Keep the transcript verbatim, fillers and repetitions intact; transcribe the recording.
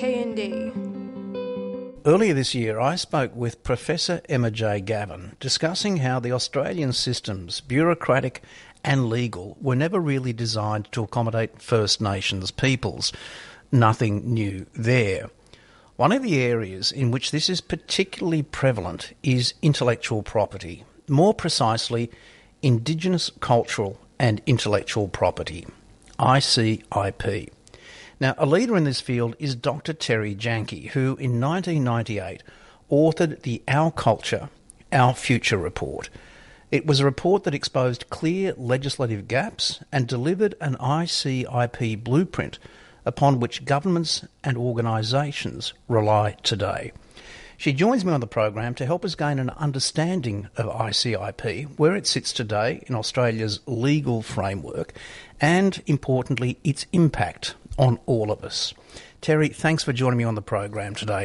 K N D. Earlier this year, I spoke with Professor Emma J. Gavin discussing how the Australian systems, bureaucratic and legal, were never really designed to accommodate First Nations peoples. Nothing new there. One of the areas in which this is particularly prevalent is intellectual property, more precisely, Indigenous cultural and intellectual property, I C I P. Now, a leader in this field is Doctor Terry Janke, who in nineteen ninety-eight authored the Our Culture, Our Future report. It was a report that exposed clear legislative gaps and delivered an I C I P blueprint upon which governments and organisations rely today. She joins me on the program to help us gain an understanding of I C I P, where it sits today in Australia's legal framework, and, importantly, its impact on all of us. Terry, thanks for joining me on the program today.